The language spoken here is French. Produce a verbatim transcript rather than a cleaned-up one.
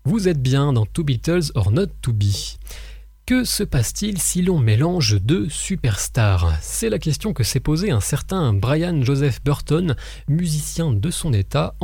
Vous êtes bien dans Two Beatles or Not To Be. Que se passe-t-il si l'on mélange deux superstars ? C'est la question que s'est posée un certain Brian Joseph Burton, musicien de son état,